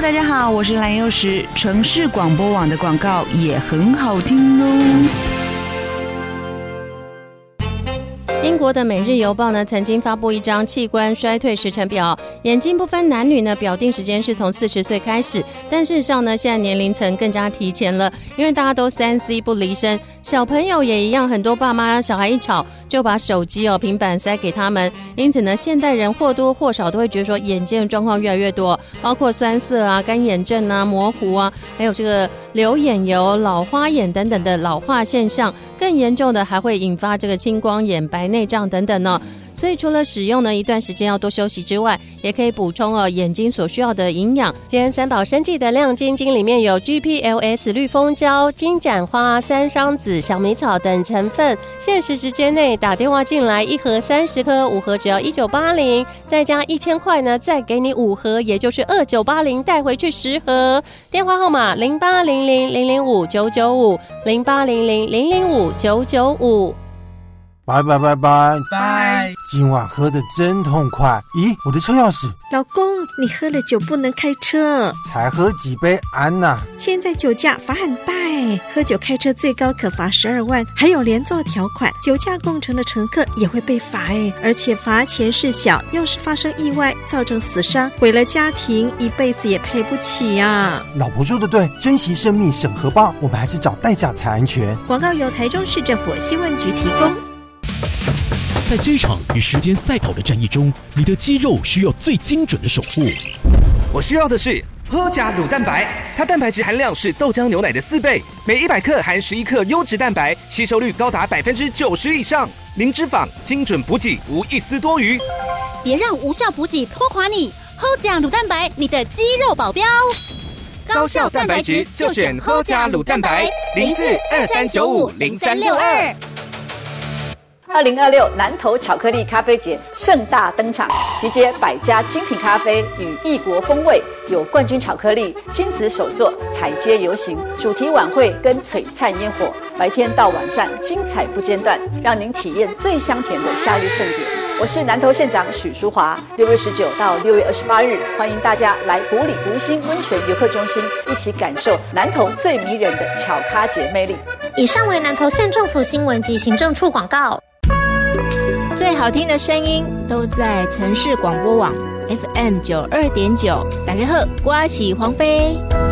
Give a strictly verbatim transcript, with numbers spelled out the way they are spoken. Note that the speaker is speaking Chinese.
大家好，我是蓝幼时。城市广播网的广告也很好听哦。 英国的《每日邮报》呢，曾经发布一张器官衰退时程表，眼睛不分男女呢，表定时间是从四十岁开始，但事实上呢，现在年龄层更加提前了，因为大家都三 C 不离身，小朋友也一样，很多爸妈小孩一吵就把手机哦、平板塞给他们，因此呢，现代人或多或少都会觉得说眼睛的状况越来越多，包括酸涩啊、干眼症啊、模糊啊，还有这个流眼油、老花眼等等的老化现象，更严重的还会引发这个青光眼、白内障等等呢。所以除了使用呢一段时间要多休息之外，也可以补充哦眼睛所需要的营养。今天三宝生技的亮晶晶里面有 G P L S 绿蜂胶、金盏花、三商子、小米草等成分，限时时间内打电话进来，一盒三十颗，五盒只要一九八零，再加一千块呢，再给你五盒，也就是二九八零，带回去十盒。电话号码零八零零零零五九九五零八零零零零五九九五。 拜拜拜拜拜！ 今晚喝得真痛快。咦，我的车钥匙？ 老公，你喝了酒不能开车。 才喝几杯，安娜。 现在酒驾罚很大哎，喝酒开车最高可罚十二万，还有连坐条款，酒驾共乘的乘客也会被罚哎，而且罚钱是小，要是发生意外造成死伤，毁了家庭，一辈子也赔不起啊。 老婆说的对，珍惜生命省荷包，我们还是找代驾才安全。 广告由台中市政府新闻局提供。 在这场与时间赛跑的战役中，你的肌肉需要最精准的守护。 我需要的是喝甲乳蛋白，它蛋白质含量是豆浆牛奶的四倍，每一百克含十一克优质蛋白，吸收率高达百分之九十以上，零脂肪，精准补给，无一丝多余。 别让无效补给拖垮你，喝甲乳蛋白，你的肌肉保镖。 高效蛋白质就选喝甲乳蛋白，零四二三九五零三六二。 二零二六南投巧克力咖啡节盛大登场，集结百家精品咖啡与异国风味，有冠军巧克力、亲子手作、踩街游行、主题晚会跟璀璨烟火，白天到晚上精彩不间断，让您体验最香甜的夏日盛典。我是南投县长许淑华，六月十九到六月二十八日，欢迎大家来埔里福星温泉游客中心，一起感受南投最迷人的巧咖节魅力。 以上为南投县政府新闻及行政处广告。最好听的声音都在城市广播网 F M 九二点九。大家好，我是黄飞。